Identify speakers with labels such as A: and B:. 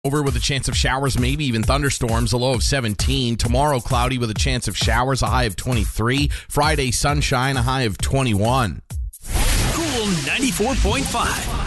A: Over with a chance of showers, maybe even thunderstorms, a low of 17. Tomorrow, cloudy with a chance of showers, a high of 23. Friday, sunshine, a high of 21.
B: Cool 94.5.